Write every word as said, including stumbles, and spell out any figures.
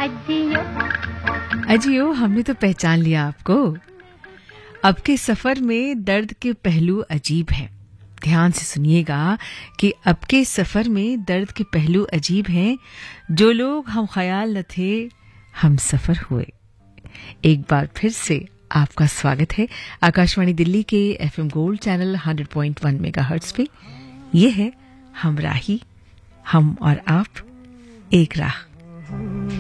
अजियो अजियो, हमने तो पहचान लिया आपको। अब के सफर में दर्द के पहलू अजीब हैं। ध्यान से सुनिएगा कि अब के सफर में दर्द के पहलू अजीब हैं। जो लोग हम ख्याल न थे, हम सफर हुए। एक बार फिर से आपका स्वागत है आकाशवाणी दिल्ली के FM gold channel hundred point one megahertz पे। ये है हमराही, हम और आप एक राह।